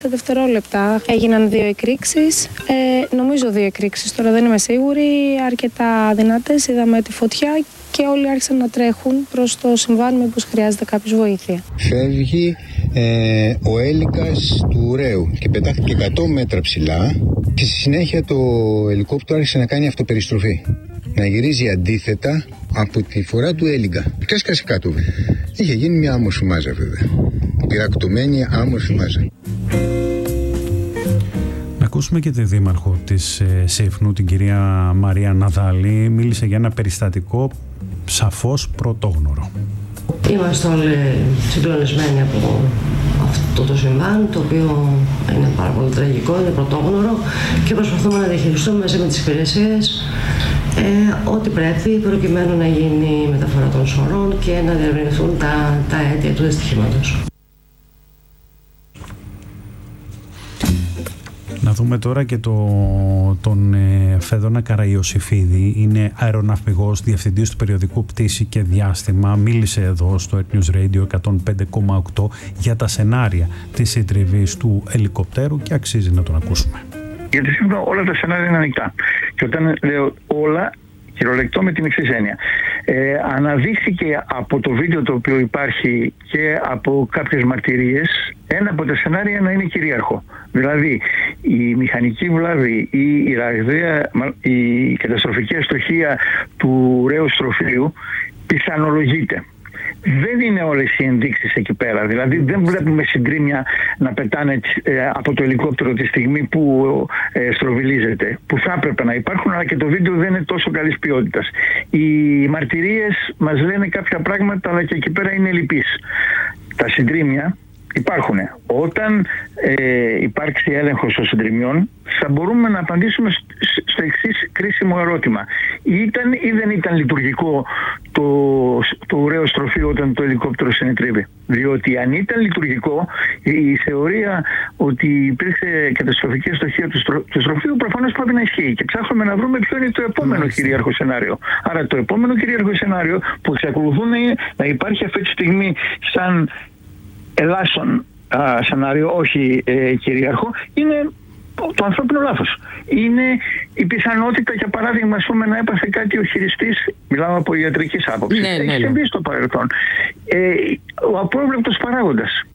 Σε δευτερόλεπτα έγιναν 2 εκρήξεις, νομίζω 2 εκρήξεις, τώρα δεν είμαι σίγουρη, αρκετά δυνατές, είδαμε τη φωτιά και όλοι άρχισαν να τρέχουν προς το συμβάν μήπως χρειάζεται κάποιος βοήθεια. Φεύγει ο έλικας του ουρέου και πετάχτηκε 100 μέτρα ψηλά και στη συνέχεια το ελικόπτερο άρχισε να κάνει αυτοπεριστροφή. Να γυρίζει αντίθετα από τη φορά του έλικα. Και έσκασε κάτω. Είχε γίνει μια άμμορφη μάζα βέβαια. Πυρακτωμένη άμμορφη μάζα. Να ακούσουμε και τη δήμαρχο της Σύφνου, την κυρία Μαρία Ναδάλη. Μίλησε για ένα περιστατικό σαφώς πρωτόγνωρο. Είμαστε όλοι συγκλονισμένοι από αυτό το συμβάν, το οποίο είναι πάρα πολύ τραγικό, είναι πρωτόγνωρο και προσπαθούμε να διαχειριστούμε μαζί με τις υπηρεσίες ό,τι πρέπει προκειμένου να γίνει η μεταφορά των σωρών και να διερευνηθούν τα αίτια του δυστυχήματος. Να δούμε τώρα και τον Φέδωνα Καραϊωσήφιδη. Είναι αεροναυπηγός, διευθυντής του περιοδικού Πτήση και Διάστημα. Μίλησε εδώ στο Earth News Radio 105,8 για τα σενάρια της συντριβής του ελικοπτέρου και αξίζει να τον ακούσουμε. Γιατί σήμερα όλα τα σενάρια είναι ανοιχτά. Και όταν λέω όλα, χειρολεκτώ με την εξής έννοια. Αναδείχθηκε από το βίντεο το οποίο υπάρχει και από κάποιες μαρτυρίες ένα από τα σενάρια να είναι κυρίαρχο. Δηλαδή η μηχανική βλάβη ή η ραγδαία, η καταστροφική αστοχία του ουραίου στροφείου πιθανολογείται. Δεν είναι όλες οι ενδείξεις εκεί πέρα. Δηλαδή δεν βλέπουμε συντρίμμια να πετάνε από το ελικόπτερο τη στιγμή που στροβιλίζεται, που θα έπρεπε να υπάρχουν, αλλά και το βίντεο δεν είναι τόσο καλής ποιότητας. Οι μαρτυρίες μας λένε κάποια πράγματα, αλλά και εκεί πέρα είναι λυπής. Τα συντρίμμια υπάρχουν. Όταν υπάρξει έλεγχος των συντριμιών, θα μπορούμε να απαντήσουμε στο εξής κρίσιμο ερώτημα. Ήταν ή δεν ήταν λειτουργικό το ουραίο στροφείο όταν το ελικόπτερο συνετρίβει? Διότι αν ήταν λειτουργικό, η θεωρία ότι υπήρξε καταστροφική αστοχία του στροφείου προφανώς πρέπει να ισχύει. Και ψάχνουμε να βρούμε ποιο είναι το επόμενο κυρίαρχο σενάριο. Άρα το επόμενο κυρίαρχο σενάριο που εξακολουθούν να υπάρχει αυτή τη στιγμή σαν ελάσσον σενάριο, όχι κυρίαρχο, είναι το ανθρώπινο λάθος. Είναι η πιθανότητα, για παράδειγμα, να έπαθε κάτι ο χειριστής, μιλάω από ιατρικής άποψης, έχει συμβεί στο παρελθόν. Ο απρόβλεπτος παράγοντας.